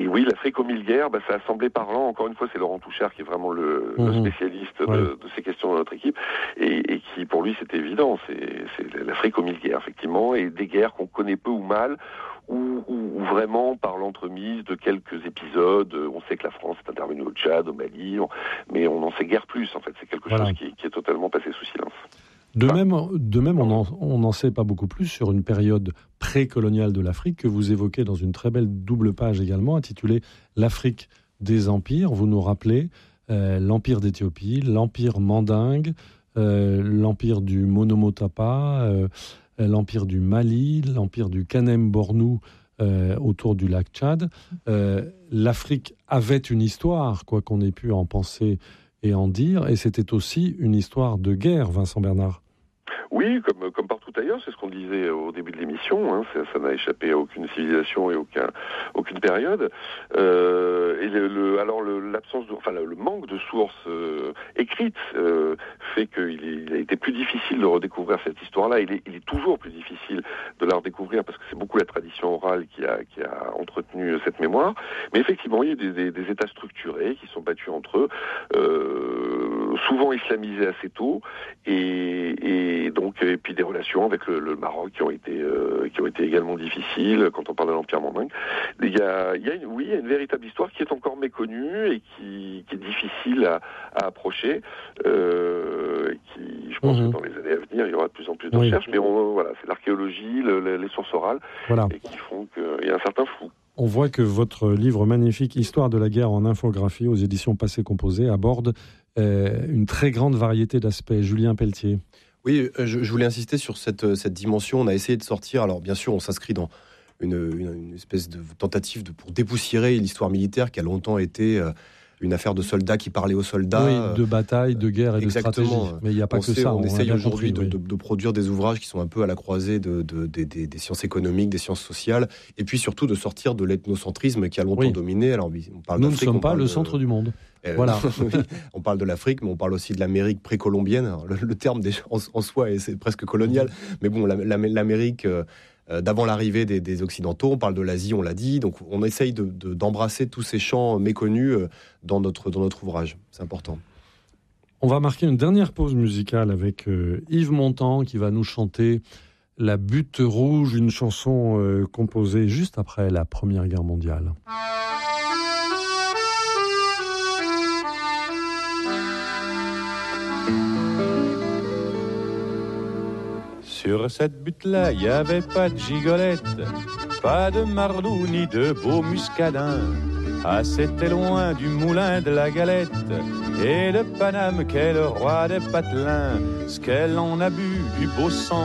oui, l'Afrique aux 1000 guerres, ça a semblé parlant. Encore une fois, c'est Laurent Touchard qui est vraiment le spécialiste de ces questions dans notre équipe, et qui, pour lui, c'était évident. C'est l'Afrique aux 1000 guerres, effectivement, et des guerres qu'on connaît peu ou mal, ou vraiment par l'entremise de quelques épisodes. On sait que la France est intervenue au Tchad, au Mali, mais on n'en sait guère plus, en fait. C'est quelque chose qui est totalement passé sous silence. De même, on n'en sait pas beaucoup plus sur une période précoloniale de l'Afrique que vous évoquez dans une très belle double page également, intitulée « L'Afrique des empires ». Vous nous rappelez l'empire d'Éthiopie, l'empire mandingue, l'empire du Monomotapa, l'empire du Mali, l'empire du Kanem-Bornou autour du lac Tchad. L'Afrique avait une histoire, quoi qu'on ait pu en penser et en dire, et c'était aussi une histoire de guerre, Vincent Bernard. Oui, comme partout ailleurs, c'est ce qu'on disait au début de l'émission, ça n'a échappé à aucune civilisation et aucune période. Le manque de sources écrites fait qu'il a été plus difficile de redécouvrir cette histoire-là. Il est toujours plus difficile de la redécouvrir parce que c'est beaucoup la tradition orale qui a entretenu cette mémoire. Mais effectivement, il y a des États structurés qui sont battus entre eux, souvent islamisés assez tôt, et puis des relations avec le Maroc qui ont été également difficiles quand on parle de l'Empire mandingue. Il y a une véritable histoire qui est encore méconnue et qui est difficile à approcher. Je pense que dans les années à venir, il y aura de plus en plus de recherches, mais c'est l'archéologie, les sources orales, et qui font qu'il y a un certain flou. On voit que votre livre magnifique, Histoire de la guerre en infographie, aux éditions Passé Composé, aborde une très grande variété d'aspects. Julien Pelletier. Oui, je voulais insister sur cette dimension. On a essayé de sortir, alors bien sûr, on s'inscrit dans une espèce de tentative pour dépoussiérer l'histoire militaire qui a longtemps été une affaire de soldats qui parlaient aux soldats. Oui, de bataille, de guerre et de stratégie. Mais il n'y a pas que ça. On essaye aujourd'hui de produire des ouvrages qui sont un peu à la croisée des sciences économiques, des sciences sociales, et puis surtout de sortir de l'ethnocentrisme qui a longtemps dominé. Alors, nous ne sommes pas le centre du monde. Voilà. On parle de l'Afrique, mais on parle aussi de l'Amérique précolombienne. Alors, le terme déjà en soi, c'est presque colonial. Mais bon, l'Amérique d'avant l'arrivée des Occidentaux, on parle de l'Asie, on l'a dit. Donc on essaye d'embrasser tous ces champs méconnus dans notre ouvrage. C'est important. On va marquer une dernière pause musicale avec Yves Montand qui va nous chanter La Butte Rouge, une chanson composée juste après la Première Guerre mondiale. Sur cette butte-là, y avait pas de gigolette, pas de marlou ni de beau muscadin. Ah, c'était loin du moulin de la galette et de Paname qu'est le roi des patelins. Ce qu'elle en a bu du beau sang